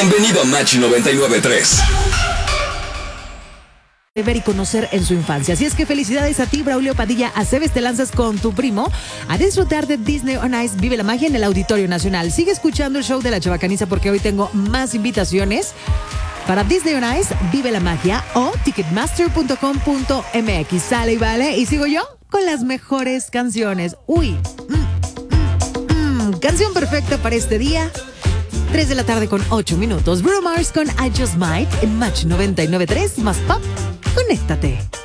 Bienvenido a Match 99.3. De ver y conocer en su infancia. Así es que felicidades a ti, Braulio Padilla Aceves. Te lanzas con tu primo a disfrutar de Disney on Ice. Vive la magia en el Auditorio Nacional. Sigue escuchando el show de La Chabacaniza porque hoy tengo más invitaciones para Disney on Ice, Vive la magia o ticketmaster.com.mx. Sale y vale. Y sigo yo con las mejores canciones. Canción perfecta para este día. 3 de la tarde con 8 minutos. Bruno Mars con I Just Might en Match 99.3 más pop. Conéctate.